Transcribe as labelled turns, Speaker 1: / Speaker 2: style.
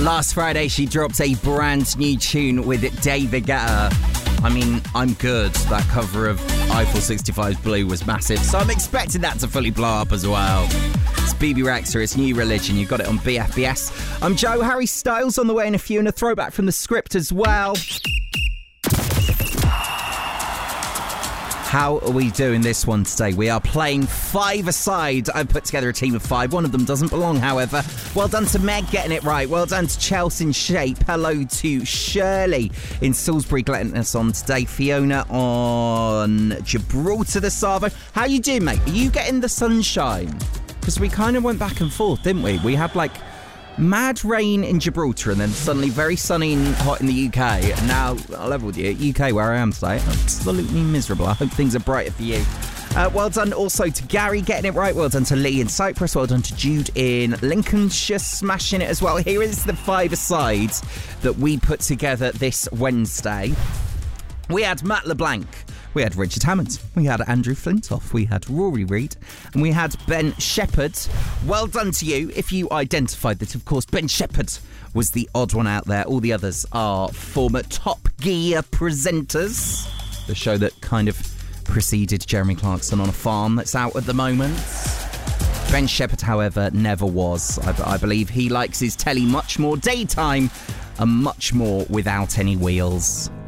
Speaker 1: Last Friday, she dropped a brand new tune with David Guetta. I mean, I'm good. That cover of Eiffel 65's Blue was massive, so I'm expecting that to fully blow up as well. It's BB Rexa, it's New Religion. You've got it on BFBS. I'm Joe. Harry Styles on the way in a few, and a throwback from the script as well. How are we doing this one today? We are playing 5-a-side. I've put together a team of 5. One of them doesn't belong, however. Well done to Meg getting it right. Well done to Chelsea in Shape. Hello to Shirley in Salisbury getting us on today. Fiona on Gibraltar the Savo. How you doing, mate? Are you getting the sunshine? Because we kind of went back and forth, didn't we? We had like mad rain in Gibraltar and then suddenly very sunny and hot in the UK. And now, I'll level with you, UK where I am today, absolutely miserable. I hope things are brighter for you. Well done also to Gary getting it right. Well done to Lee in Cyprus. Well done to Jude in Lincolnshire smashing it as well. Here is the 5-a-side that we put together this Wednesday. We had Matt LeBlanc. We had Richard Hammond, we had Andrew Flintoff, we had Rory Reid, and we had Ben Shepherd. Well done to you if you identified that, of course, Ben Shepherd was the odd one out there. All the others are former Top Gear presenters, the show that kind of preceded Jeremy Clarkson on a farm that's out at the moment. Ben Shepherd, however, never was. I believe he likes his telly much more daytime and much more without any wheels.